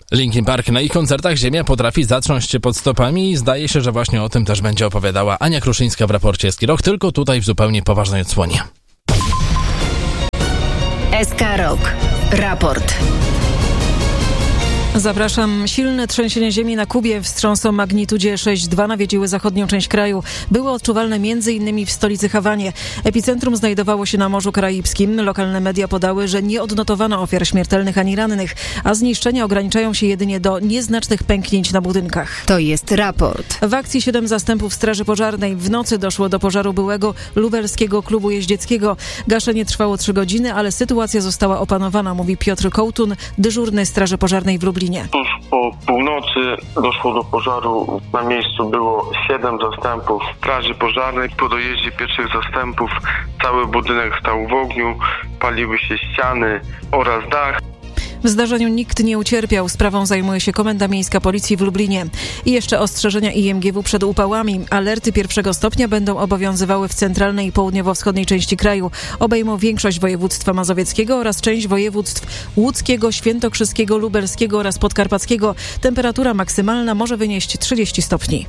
Linkin Park na ich koncertach ziemia potrafi zatrząść się pod stopami i zdaje się, że właśnie o tym też będzie opowiadała Ania Kruszyńska w raporcie SK Rock, tylko tutaj w zupełnie poważnej odsłonie. SK Rock. Raport. Zapraszam. Silne trzęsienie ziemi na Kubie, wstrząs o magnitudzie 6,2 nawiedziły zachodnią część kraju. Były odczuwalne m.in. w stolicy Hawanie. Epicentrum znajdowało się na Morzu Karaibskim. Lokalne media podały, że nie odnotowano ofiar śmiertelnych ani rannych, a zniszczenia ograniczają się jedynie do nieznacznych pęknięć na budynkach. To jest raport. W akcji 7 zastępów Straży Pożarnej. W nocy doszło do pożaru byłego lubelskiego klubu jeździeckiego. Gaszenie trwało 3 godziny, ale sytuacja została opanowana, mówi Piotr Kołtun, dyżurny Straży Pożarnej w Lublinie. Tuż po północy doszło do pożaru. Na miejscu było 7 zastępów Straży Pożarnej. Po dojeździe pierwszych zastępów cały budynek stał w ogniu, paliły się ściany oraz dach. W zdarzeniu nikt nie ucierpiał. Sprawą zajmuje się Komenda Miejska Policji w Lublinie. I jeszcze ostrzeżenia IMGW przed upałami. Alerty 1 stopnia będą obowiązywały w centralnej i południowo-wschodniej części kraju. Obejmą większość województwa mazowieckiego oraz część województw łódzkiego, świętokrzyskiego, lubelskiego oraz podkarpackiego. Temperatura maksymalna może wynieść 30 stopni.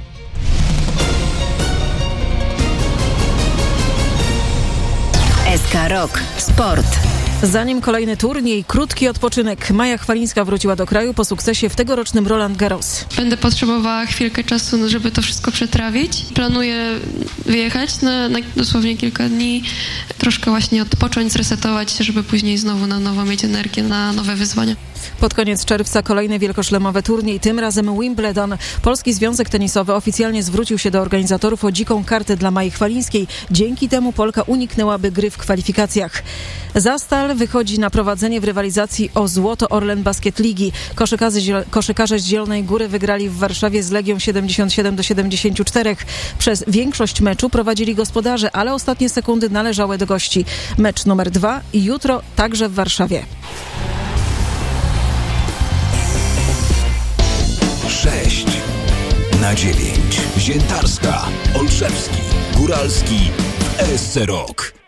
SK Rock. Sport. Zanim kolejny turniej, krótki odpoczynek. Maja Chwalińska wróciła do kraju po sukcesie w tegorocznym Roland Garros. Będę potrzebowała chwilkę czasu, żeby to wszystko przetrawić. Planuję wyjechać na dosłownie kilka dni, troszkę właśnie odpocząć, zresetować się, żeby później znowu na nowo mieć energię na nowe wyzwania. Pod koniec czerwca kolejny wielkoszlemowy turniej, tym razem Wimbledon. Polski Związek Tenisowy oficjalnie zwrócił się do organizatorów o dziką kartę dla Mai Chwalińskiej. Dzięki temu Polka uniknęłaby gry w kwalifikacjach. Zastal wychodzi na prowadzenie w rywalizacji o złoto Orlen Basket Ligi. Koszykarze z Zielonej Góry wygrali w Warszawie z Legią 77-74. Przez większość meczu prowadzili gospodarze, ale ostatnie sekundy należały do gości. Mecz numer 2 jutro także w Warszawie. 6/9. Ziętarska, Olszewski, Góralski, SC Rock.